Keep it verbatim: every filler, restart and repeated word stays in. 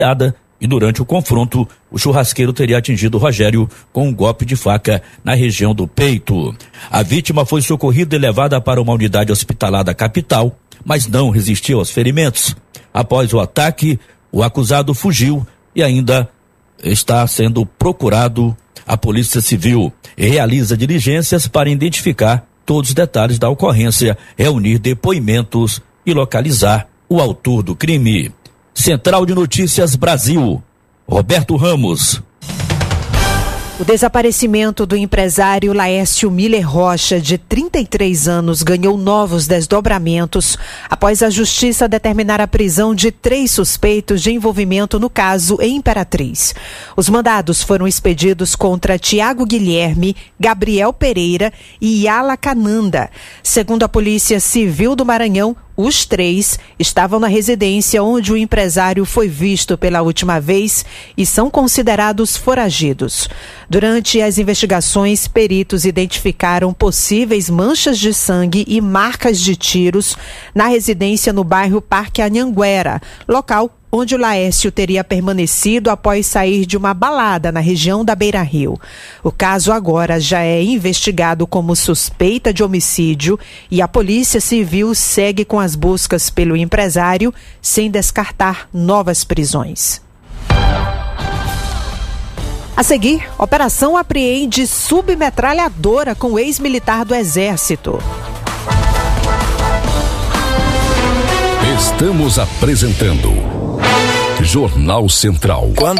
e durante o confronto, o churrasqueiro teria atingido Rogério com um golpe de faca na região do peito. A vítima foi socorrida e levada para uma unidade hospitalar da capital, mas não resistiu aos ferimentos. Após o ataque, o acusado fugiu e ainda está sendo procurado. A Polícia Civil realiza diligências para identificar todos os detalhes da ocorrência, reunir depoimentos e localizar o autor do crime. Central de Notícias Brasil, Roberto Ramos. O desaparecimento do empresário Laércio Miller Rocha, de trinta e três anos, ganhou novos desdobramentos após a Justiça determinar a prisão de três suspeitos de envolvimento no caso em Imperatriz. Os mandados foram expedidos contra Tiago Guilherme, Gabriel Pereira e Yala Cananda. Segundo a Polícia Civil do Maranhão, os três estavam na residência onde o empresário foi visto pela última vez e são considerados foragidos. Durante as investigações, peritos identificaram possíveis manchas de sangue e marcas de tiros na residência no bairro Parque Anhanguera, local onde o Laércio teria permanecido após sair de uma balada na região da Beira Rio. O caso agora já é investigado como suspeita de homicídio e a Polícia Civil segue com as buscas pelo empresário, sem descartar novas prisões. A seguir, operação apreende submetralhadora com ex-militar do Exército. Estamos apresentando Jornal Central. Quando